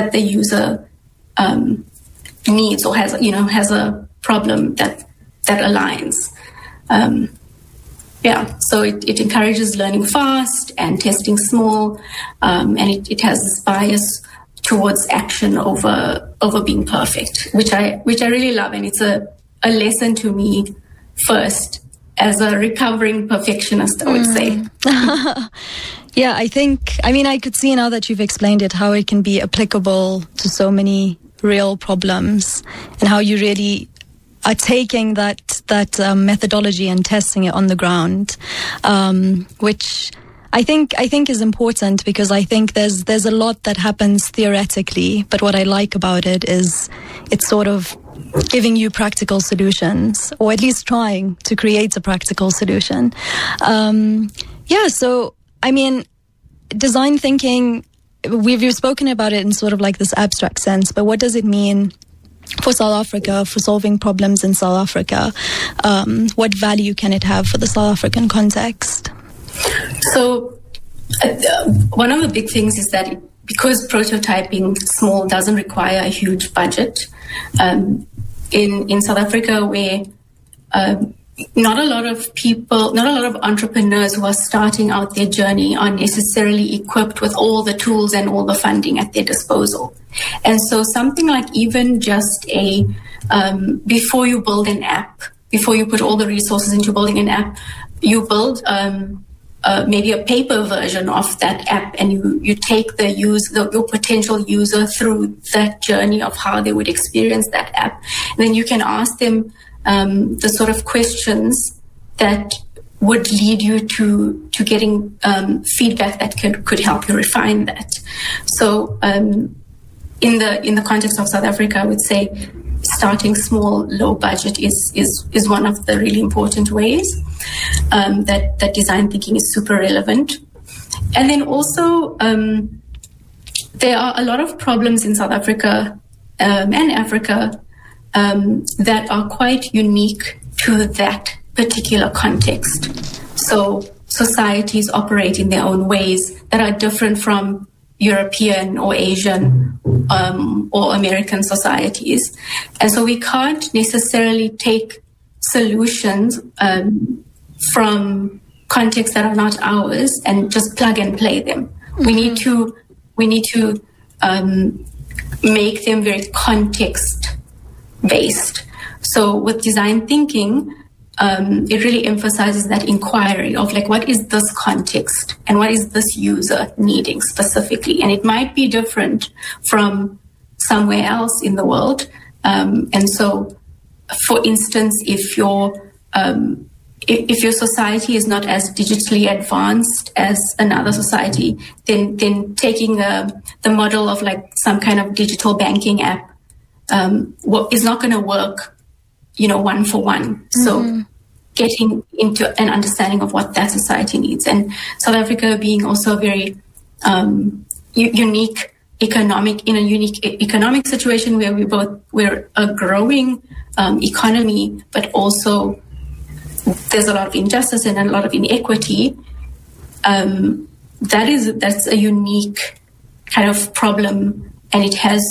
that the user needs or has a problem that aligns. So it encourages learning fast and testing small, and it has this bias towards action over being perfect, which I really love, and it's a lesson to me first as a recovering perfectionist, I would say. Yeah, I could see now that you've explained it, how it can be applicable to so many real problems, and how you really are taking that methodology and testing it on the ground, which I think is important, because I think there's a lot that happens theoretically, but what I like about it is it's sort of giving you practical solutions, or at least trying to create a practical solution. So design thinking, we've spoken about it in sort of like this abstract sense, but what does it mean for South Africa, for solving problems in South Africa? What value can it have for the South African context? So one of the big things is that because prototyping small doesn't require a huge budget, in South Africa, where not a lot of entrepreneurs who are starting out their journey are necessarily equipped with all the tools and all the funding at their disposal. And so something like even just before you build an app, before you put all the resources into building an app, you build maybe a paper version of that app, and you take your potential user through that journey of how they would experience that app. And then you can ask them the sort of questions that would lead you to getting feedback that could help you refine that. So in the context of South Africa, I would say starting small, low budget is one of the really important ways that design thinking is super relevant. And then also there are a lot of problems in South Africa and Africa that are quite unique to that particular context. So societies operate in their own ways that are different from European or Asian or American societies. And so we can't necessarily take solutions from contexts that are not ours and just plug and play them. Mm-hmm. We need to make them very context based. So with design thinking, it really emphasizes that inquiry of like, what is this context and what is this user needing specifically? And it might be different from somewhere else in the world. And so, for instance, if your society is not as digitally advanced as another society, then taking the model of like some kind of digital banking app is not going to work, one for one. Mm-hmm. So getting into an understanding of what that society needs. And South Africa being also a very unique economic situation where we're a growing economy, but also there's a lot of injustice and a lot of inequity. That's a unique kind of problem, and it has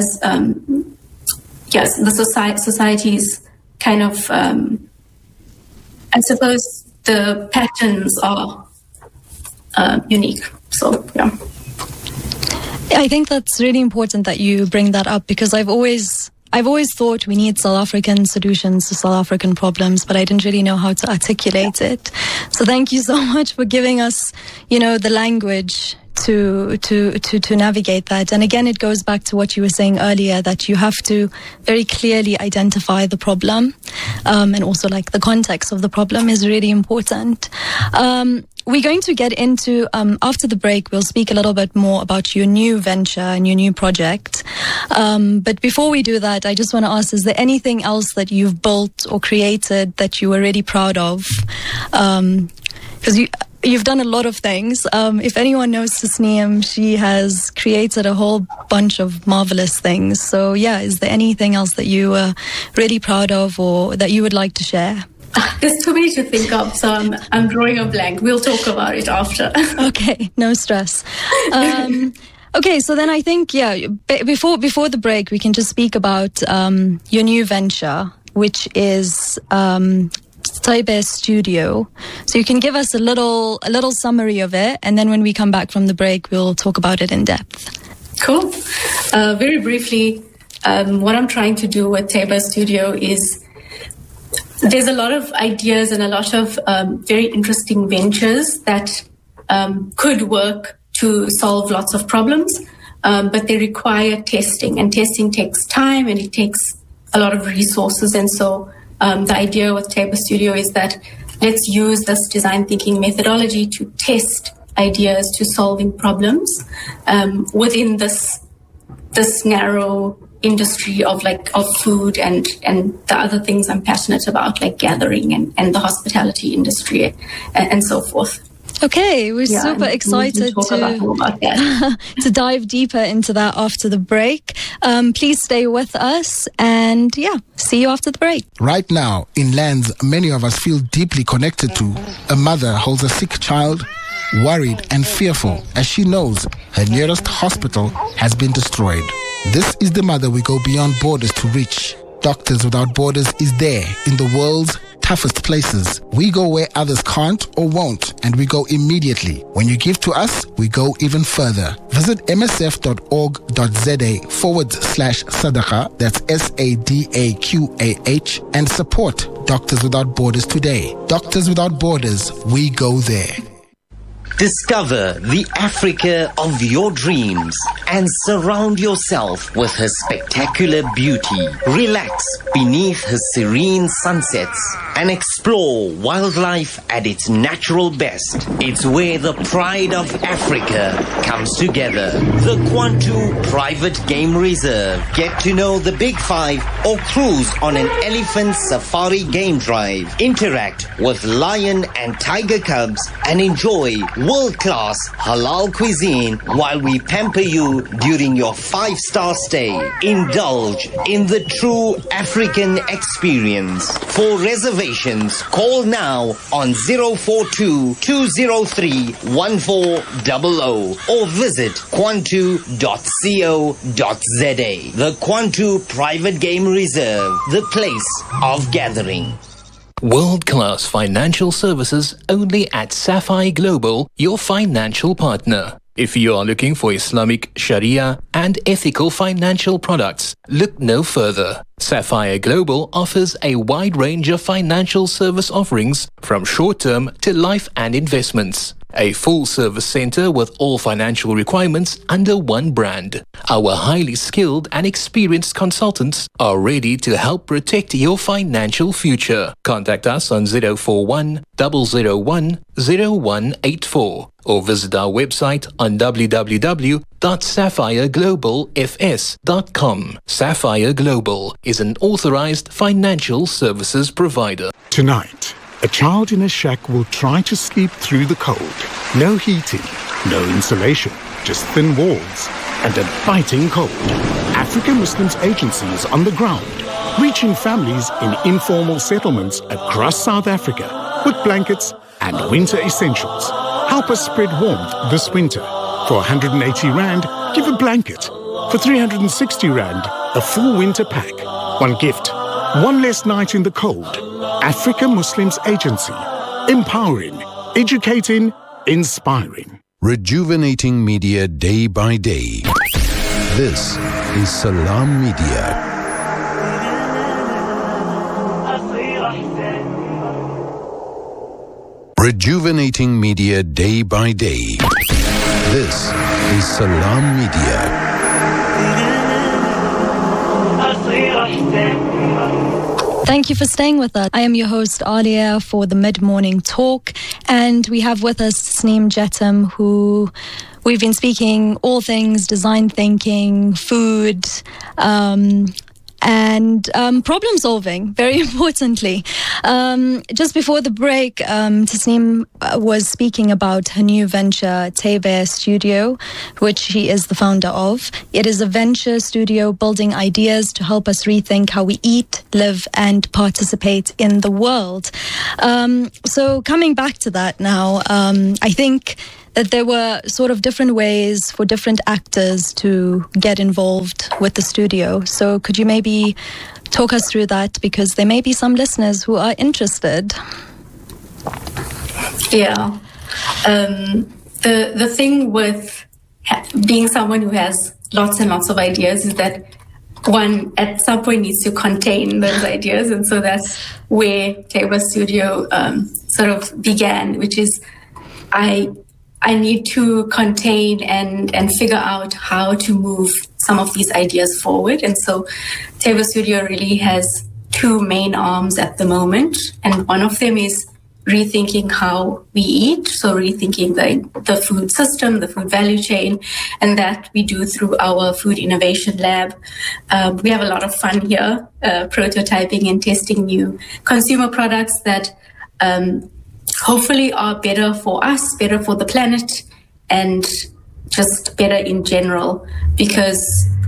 the society's kind of I suppose the patterns are unique. So yeah. I think that's really important that you bring that up, because I've always thought we need South African solutions to South African problems, but I didn't really know how to articulate it. So thank you so much for giving us, the language to navigate that. And again, it goes back to what you were saying earlier, that you have to very clearly identify the problem, and also like the context of the problem is really important. We're going to get into, after the break, we'll speak a little bit more about your new venture and your new project. But before we do that, I just want to ask, is there anything else that you've built or created that you were really proud of? Because you've done a lot of things. If anyone knows Tasneem, she has created a whole bunch of marvelous things. So yeah, is there anything else that you were really proud of or that you would like to share? There's too many to think of, so I'm drawing a blank. We'll talk about it after. Okay, no stress. Okay, so then I think, before the break, we can just speak about your new venture, which is Taibeh Studio. So you can give us a little summary of it, and then when we come back from the break, we'll talk about it in depth. Cool. Very briefly, what I'm trying to do with Taibeh Studio is there's a lot of ideas and a lot of very interesting ventures that could work to solve lots of problems, but they require testing, and testing takes time and it takes a lot of resources. And so the idea with Taibeh Studio is that let's use this design thinking methodology to test ideas to solving problems within this narrow industry of food and the other things I'm passionate about, like gathering and the hospitality industry and so forth. Okay, we're super excited to dive deeper into that after the break. Please stay with us and see you after the break. Right now, in lands many of us feel deeply connected to, a mother holds a sick child, worried and fearful as she knows her nearest hospital has been destroyed. This is the mother we go beyond borders to reach. Doctors Without Borders is there in the world's toughest places. We go where others can't or won't, and we go immediately. When you give to us, we go even further. Visit msf.org.za/sadaqa, that's SADAQAH, and support Doctors Without Borders today. Doctors Without Borders, we go there. Discover the Africa of your dreams and surround yourself with her spectacular beauty. Relax beneath her serene sunsets and explore wildlife at its natural best. It's where the pride of Africa comes together. The Kwantu Private Game Reserve. Get to know the Big Five or cruise on an elephant safari game drive. Interact with lion and tiger cubs and enjoy world-class halal cuisine while we pamper you during your 5-star stay. Indulge in the true African experience. For reservations, call now on 042-203-1400 or visit kwantu.co.za. The Kwantu Private Game Reserve, the place of gathering. World-class financial services only at Sapphire Global, your financial partner. If you are looking for Islamic, Sharia and ethical financial products, look no further. Sapphire Global offers a wide range of financial service offerings from short-term to life and investments. A full-service center with all financial requirements under one brand. Our highly skilled and experienced consultants are ready to help protect your financial future. Contact us on 041 001 0184 or visit our website on www.sapphireglobalfs.com. Sapphire Global is an authorized financial services provider. Tonight, a child in a shack will try to sleep through the cold. No heating, no insulation, just thin walls and a biting cold. African Muslims Agency is on the ground, reaching families in informal settlements across South Africa with blankets and winter essentials. Help us spread warmth this winter. For 180 Rand, give a blanket. For 360 Rand, a full winter pack. One gift, one less night in the cold. Africa Muslims Agency. Empowering, educating, inspiring. Rejuvenating media day by day. This is Salam Media. Rejuvenating media day by day. This is Salam Media. Thank you for staying with us. I am your host, Alia, for the Mid-Morning Talk. And we have with us Tasneem Jetam, who we've been speaking all things design thinking, food, and problem solving, very importantly. Just before the break, Tasneem was speaking about her new venture, Taibeh Studio, which she is the founder of. It is a venture studio building ideas to help us rethink how we eat, live, and participate in the world. So coming back to that now, I think that there were sort of different ways for different actors to get involved with the studio. So could you maybe talk us through that, because there may be some listeners who are interested? Yeah. The thing with being someone who has lots and lots of ideas is that one at some point needs to contain those ideas, and so that's where Teba Studio sort of began, which is I need to contain and figure out how to move some of these ideas forward. And so Teba Studio really has two main arms at the moment, and one of them is rethinking how we eat, so rethinking the food system, the food value chain, and that we do through our food innovation lab. We have a lot of fun here, prototyping and testing new consumer products that hopefully are better for us, better for the planet, and just better in general, because,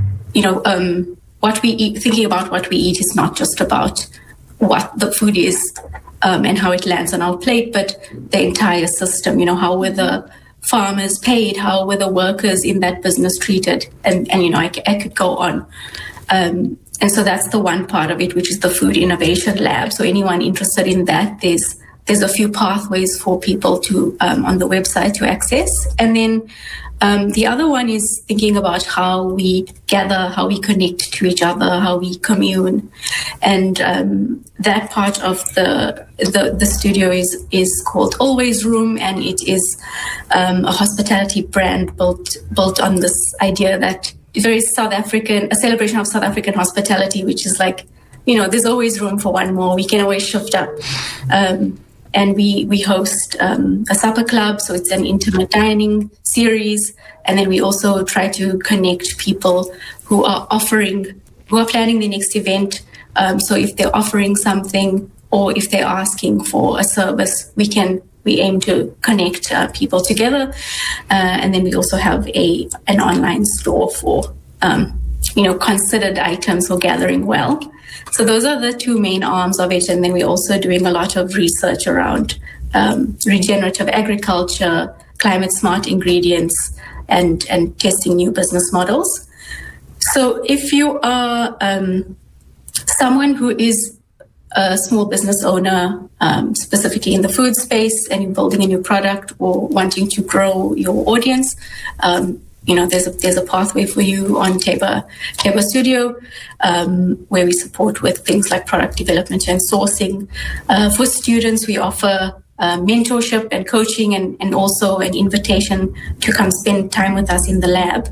what we eat, thinking about what we eat is not just about what the food is, and how it lands on our plate, but the entire system, how were the farmers paid, how were the workers in that business treated, and I could go on. And so that's the one part of it, which is the Food Innovation Lab. So anyone interested in that, there's a few pathways for people to on the website to access. And then the other one is thinking about how we gather, how we connect to each other, how we commune. And that part of the studio is called Always Room, and it is a hospitality brand built on this idea that there is a celebration of South African hospitality, which is like, there's always room for one more. We can always shift up. And we host a supper club, so it's an intimate dining series. And then we also try to connect people who are planning the next event. So if they're offering something or if they're asking for a service, we aim to connect people together. And then we also have an online store for considered items for gathering well. So those are the two main arms of it. And then we're also doing a lot of research around regenerative agriculture, climate smart ingredients, and testing new business models. So if you are someone who is a small business owner, specifically in the food space, and you're building a new product or wanting to grow your audience, there's a pathway for you on Teba Studio, where we support with things like product development and sourcing. For students, we offer mentorship and coaching, and also an invitation to come spend time with us in the lab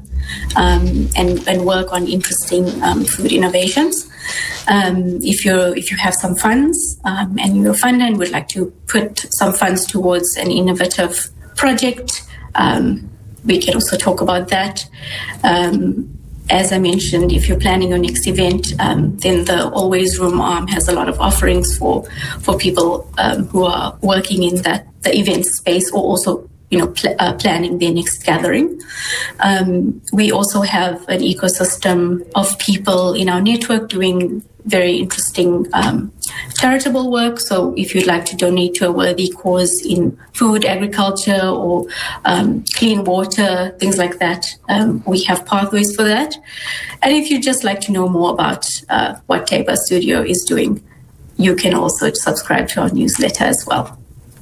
and work on interesting food innovations. If you have some funds and you're a funder and would like to put some funds towards an innovative project, we can also talk about that. As I mentioned, if you're planning your next event, then the Always Room arm has a lot of offerings for people who are working in the event space, or also planning their next gathering. We also have an ecosystem of people in our network doing very interesting charitable work. So if you'd like to donate to a worthy cause in food, agriculture, or clean water, things like that, we have pathways for that. And if you'd just like to know more about what Teba Studio is doing, you can also subscribe to our newsletter as well.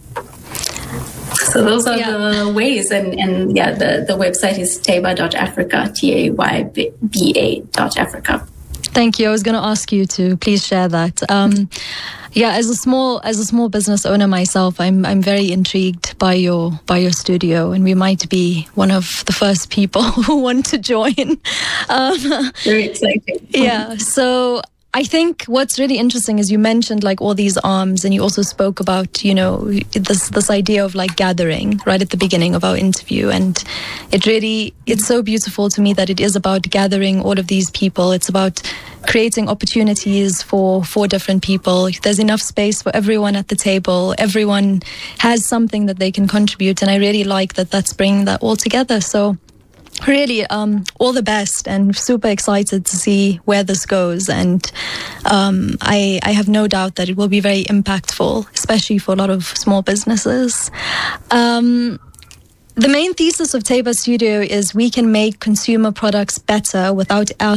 So those are the ways, and the website is tayba.africa, tayba.africa. Thank you. I was going to ask you to please share that. As a small business owner myself, I'm very intrigued by your studio, and we might be one of the first people who want to join. Very exciting. Yeah. So I think what's really interesting is you mentioned like all these arms, and you also spoke about, this idea of like gathering right at the beginning of our interview. And it's so beautiful to me that it is about gathering all of these people. It's about creating opportunities for different people. There's enough space for everyone at the table. Everyone has something that they can contribute. And I really like that that's bringing that all together. So really, all the best, and super excited to see where this goes. And I have no doubt that it will be very impactful, especially for a lot of small businesses. The main thesis of Taiba Studio is we can make consumer products better without